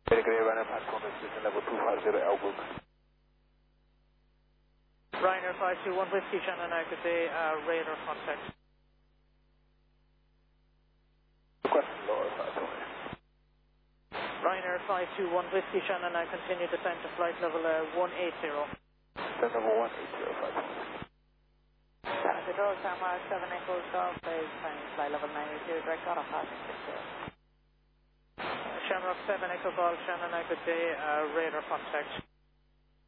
Ryanair platform is level 250 Elbrook. Ryanair 521 Whiskey, Shannon, good day, radar contact. Request lower 520. Ryanair 521 Whiskey, Shannon, continue descent to flight level 180. Descent level 180, 520. Canada Door, Samar 7 Echo Golf, is flight level 980, direct out of passing 60. Shamrock 7 Echo Golf, Shannon, good day, radar contact.